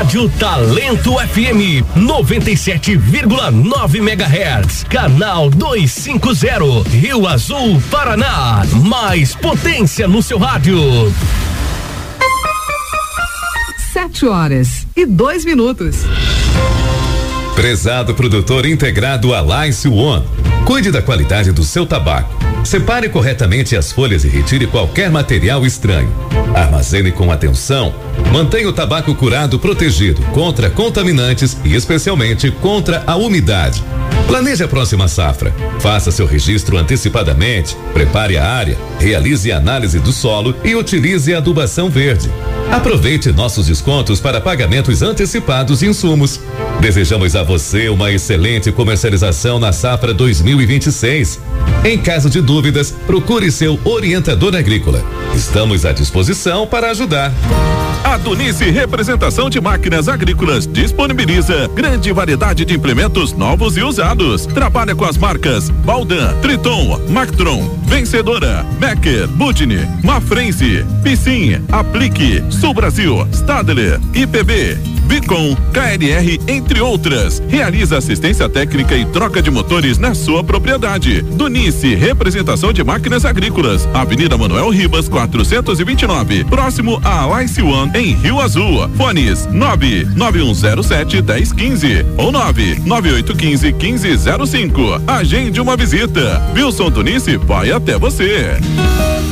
Rádio Talento FM 97,9 MHz, canal 250, Rio Azul, Paraná. Mais potência no seu rádio. 7h02. Prezado produtor integrado Alliance One, cuide da qualidade do seu tabaco. Separe corretamente as folhas e retire qualquer material estranho. Armazene com atenção. Mantenha o tabaco curado protegido contra contaminantes e especialmente contra a umidade. Planeje a próxima safra. Faça seu registro antecipadamente, prepare a área, realize a análise do solo e utilize a adubação verde. Aproveite nossos descontos para pagamentos antecipados de insumos. Desejamos a você uma excelente comercialização na safra 2026. Em caso de dúvidas, procure seu orientador agrícola. Estamos à disposição para ajudar. A Dunice Representação de Máquinas Agrícolas disponibiliza grande variedade de implementos novos e usados. Trabalha com as marcas Baldan, Triton, Mactron, Vencedora, Becker, Budni, Mafrense, Piscin, Aplique, Sul Brasil, Stadler, IPB, Bicom, KLR, entre outras. Realiza assistência técnica e troca de motores na sua propriedade. Dunice Representação de Máquinas Agrícolas, Avenida Manuel Ribas, 429, próximo a Alliance One, em Rio Azul. Fones 99107-1015 ou 99815-1505. Agende uma visita. Wilson Dunice vai até você.